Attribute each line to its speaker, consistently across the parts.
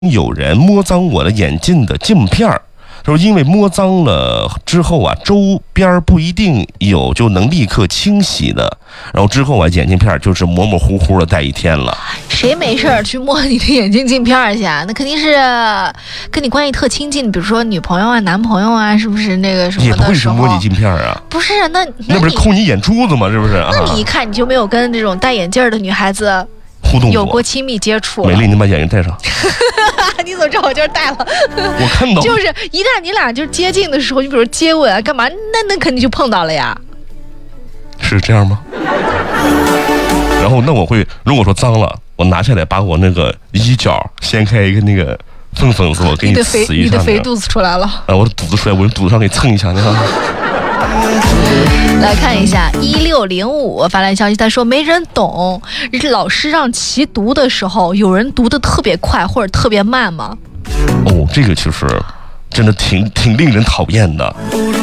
Speaker 1: 有人摸脏我的眼镜的镜片儿，他说因为摸脏了之后啊，周边不一定有就能立刻清洗的，然后之后啊，眼镜片就是模模糊糊的戴一天了。
Speaker 2: 谁没事儿去摸你的眼镜镜片去啊？那肯定是跟你关系特亲近，比如说女朋友啊、男朋友啊，是不是那个什么的时候？
Speaker 1: 也不会是摸你镜片啊？
Speaker 2: 不是，那
Speaker 1: 不是抠你眼珠子吗？是不是？
Speaker 2: 那你一看你就没有跟这种戴眼镜的女孩子
Speaker 1: 互动
Speaker 2: 有过亲密接触。
Speaker 1: 美丽，你把眼镜戴上。
Speaker 2: 你怎么知道我就是戴了？
Speaker 1: 我看到。
Speaker 2: 就是一旦你俩就是接近的时候，你比如接吻啊，干嘛？那肯定就碰到了呀。
Speaker 1: 是这样吗？然后那我会，如果说脏了，我拿下来把我那个衣角掀开一个那个缝，我给你呲一下。
Speaker 2: 你的肥肚子出来了。
Speaker 1: 我的肚子出来，我肚子上给你蹭一下，你看。
Speaker 2: 来看一下1605发来消息，他说没人懂，老师让齐读的时候，有人读得特别快或者特别慢吗？
Speaker 1: 哦，这个其实真的挺令人讨厌的。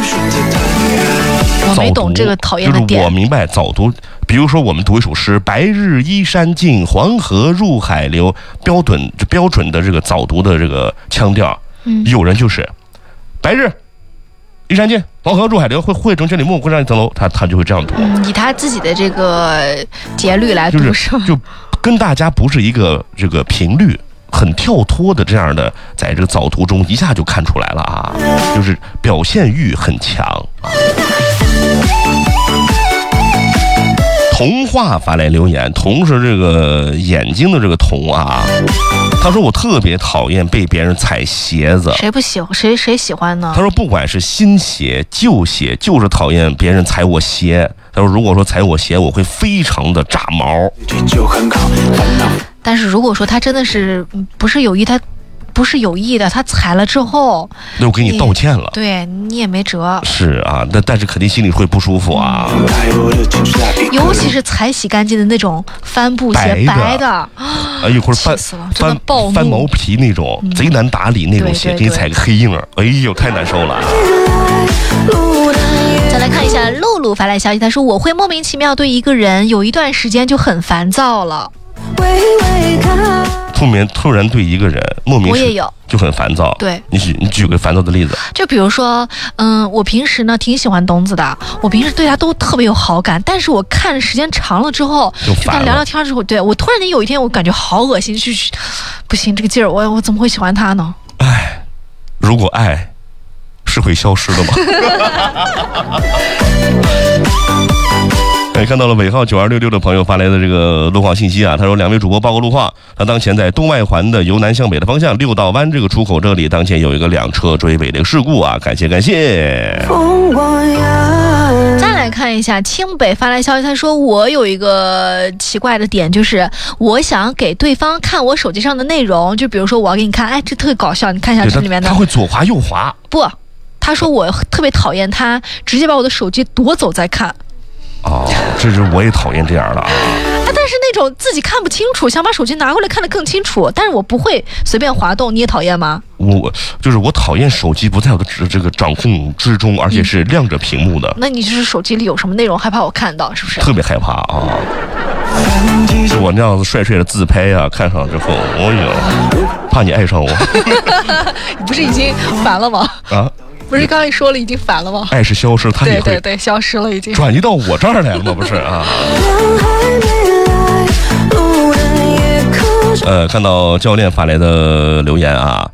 Speaker 2: 我没懂这个讨厌的点。
Speaker 1: 就是我明白早读，比如说我们读一首诗，白日依山尽，黄河入海流，标准的这个早读的这个腔调。有人就是白日依山尽，黄河入海流，汇成千里目，汇上一层楼，他就会这样读。
Speaker 2: 以他自己的这个节律来读，
Speaker 1: 就跟大家不是一个这个频率，很跳脱的这样的，在这个早读中一下就看出来了啊，就是表现欲很强啊。童话发来留言，童是这个眼睛的这个童啊。他说我特别讨厌被别人踩鞋子。
Speaker 2: 谁不喜欢？谁喜欢呢？
Speaker 1: 他说不管是新鞋旧鞋，就是讨厌别人踩我鞋。他说如果说踩我鞋，我会非常的炸毛。
Speaker 2: 但是如果说他真的是不是有意，他不是有意的，他踩了之后，
Speaker 1: 那我给你道歉了，
Speaker 2: 对你也没辙。
Speaker 1: 是啊，但是肯定心里会不舒服啊。
Speaker 2: 尤其是才洗干净的那种帆布鞋，白的，
Speaker 1: 一会儿翻毛皮那种，贼难打理那种鞋，给你踩个黑印儿，哎呦，太难受了。
Speaker 2: 再来看一下露露发来消息，他说我会莫名其妙对一个人有一段时间就很烦躁了。
Speaker 1: 突然对一个人莫名
Speaker 2: 我也有
Speaker 1: 就很烦躁。
Speaker 2: 对，
Speaker 1: 你举个烦躁的例子。
Speaker 2: 就比如说，我平时呢挺喜欢东子的，我平时对他都特别有好感，但是我看时间长了之后，就跟他聊聊天之后，对我突然间有一天我感觉好恶心，不行，这个劲儿我怎么会喜欢他呢？
Speaker 1: 哎，如果爱是会消失的吗？看到了尾号9266的朋友发来的这个路况信息啊，他说两位主播报告路况，他当前在东外环的由南向北的方向六道湾这个出口这里，当前有一个2车追尾的事故啊，感谢。
Speaker 2: 再来看一下清北发来消息，他说我有一个奇怪的点，就是我想给对方看我手机上的内容，就比如说我要给你看，哎，这特别搞笑，你看一下这里面的。
Speaker 1: 他会左滑右滑。
Speaker 2: 不，他说我特别讨厌他直接把我的手机夺走再看。
Speaker 1: 哦，这是我也讨厌这样的啊。
Speaker 2: 但是那种自己看不清楚，想把手机拿过来看得更清楚，但是我不会随便滑动，你也讨厌吗？我讨厌手机不在我的这个掌控之中，而且是亮着屏幕的。 那你就是手机里有什么内容害怕我看到，是不是？
Speaker 1: 特别害怕啊！是我那样子帅的自拍啊，看上之后，怕你爱上我。
Speaker 2: 你不是已经烦了吗？啊？不是刚才说了已经烦了吗？
Speaker 1: 爱是消失，它也会
Speaker 2: 对消失了，已经
Speaker 1: 转移到我这儿来了吗？不是啊。看到教练发来的留言啊，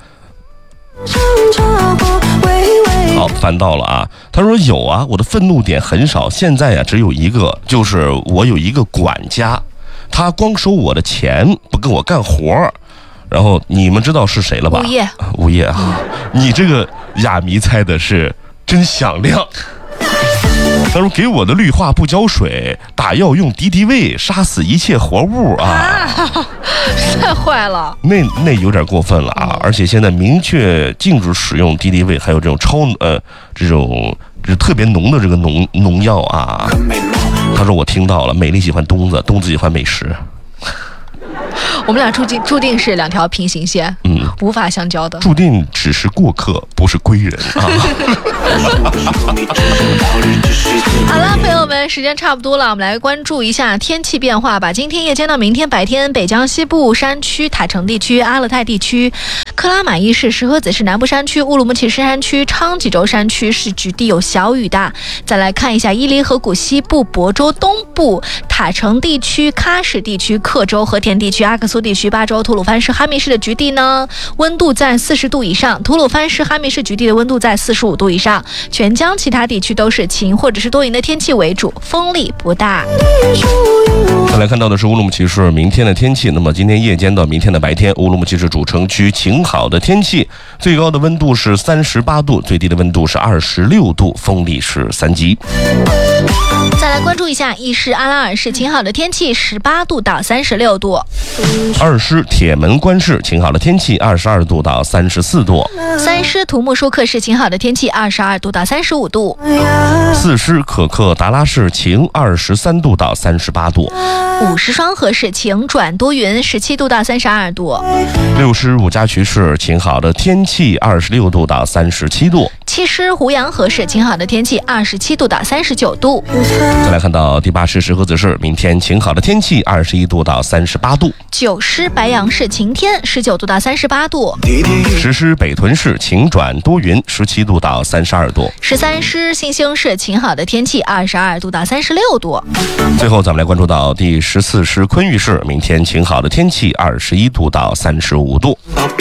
Speaker 1: 好，翻到了啊。他说有啊，我的愤怒点很少，现在呀只有一个，就是我有一个管家，他光收我的钱，不跟我干活。然后你们知道是谁了吧？物业啊，你这个哑谜猜的是真响亮。他说给我的绿化不浇水，打药用敌敌畏，杀死一切活物啊！
Speaker 2: 太坏了，
Speaker 1: 那有点过分了啊！而且现在明确禁止使用敌敌畏，还有这种这种特别浓的这个农药啊。他说我听到了，美丽喜欢东子，东子喜欢美食。
Speaker 2: 我们俩注定是两条平行线，无法相交的。
Speaker 1: 注定只是过客，不是归人啊。
Speaker 2: 好了，朋友们，时间差不多了，我们来关注一下天气变化吧。今天夜间到明天白天，北江西部山区、塔城地区、阿勒泰地区、克拉玛依市、石河子市南部山区、乌鲁木齐市山区、昌吉州山区是局地有小雨的。再来看一下伊犁河谷西部、亳州东部、塔城地区、喀什地区、克州、和田地区、阿克苏地区、巴州、吐鲁番市、哈密市的局地呢，温度在40度以上；吐鲁番市、哈密市局地的温度在45度以上。全江其他地区都是晴或者是多云的天气为主，风力不大。
Speaker 1: 再来看到的是乌鲁木齐市明天的天气。那么今天夜间到明天的白天，乌鲁木齐市主城区晴好的天气，最高的温度是38度，最低的温度是26度，风力是3级。
Speaker 2: 再来关注一下伊势阿拉尔市晴好的天气，18度到36度。
Speaker 1: 二师铁门关市晴好的天气，22度到34度。
Speaker 2: 三师土木舒克市晴好的天气，22度到35度。
Speaker 1: 四师可克达拉市晴，23度到38度。
Speaker 2: 五师双河市晴转多云，17度到32度。
Speaker 1: 六师五家渠市晴好的天气，26度到37度。
Speaker 2: 七师胡杨河市晴好的天气，27度到39度。
Speaker 1: 再来看到第八师石河子市，明天晴好的天气，21度到38度。
Speaker 2: 九师白杨市晴天，19度到38度。
Speaker 1: 十师北屯市晴转多云，17度到32度。
Speaker 2: 13师新兴市晴好的天气，22度到36度。
Speaker 1: 最后咱们来关注到第14师昆玉市，明天晴好的天气，21度到35度。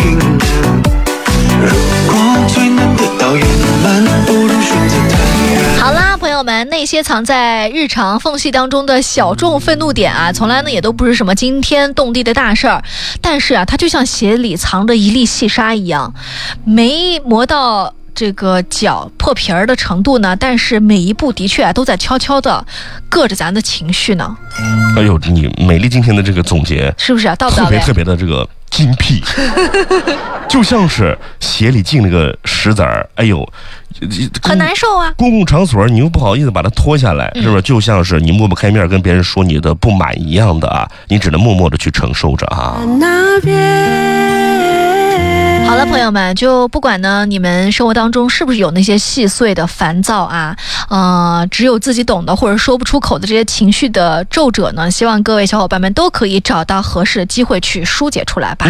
Speaker 2: 好啦，朋友们，那些藏在日常缝隙当中的小众愤怒点啊，从来呢也都不是什么惊天动地的大事儿，但是啊，它就像鞋里藏着一粒细沙一样，没磨到这个脚破皮儿的程度呢，但是每一步的确啊都在悄悄的硌着咱的情绪呢。
Speaker 1: 哎呦，你美丽今天的这个总结
Speaker 2: 是不是啊？到不到位？
Speaker 1: 特别的这个精辟，就像是鞋里进了个石子儿，哎呦，
Speaker 2: 很难受啊。
Speaker 1: 公共场所你又不好意思把它脱下来，是不是？就像是你抹不开面跟别人说你的不满一样的啊，你只能默默的去承受着啊。
Speaker 2: 好了，朋友们，就不管呢你们生活当中是不是有那些细碎的烦躁啊，只有自己懂的或者说不出口的这些情绪的皱褶呢，希望各位小伙伴们都可以找到合适的机会去疏解出来吧。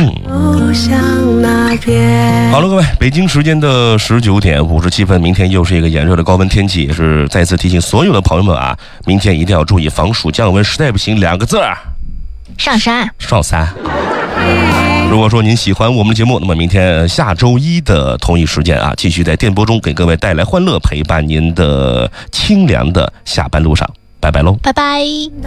Speaker 1: 好了，各位，北京时间的19点57分，明天又是一个炎热的高温天气，也是再次提醒所有的朋友们啊，明天一定要注意防暑降温，实在不行2个字儿：
Speaker 2: 上山。
Speaker 1: 上山。如果说您喜欢我们的节目，那么明天下周一的同一时间啊，继续在电波中给各位带来欢乐，陪伴您的清凉的下班路上。拜拜喽，
Speaker 2: 拜拜。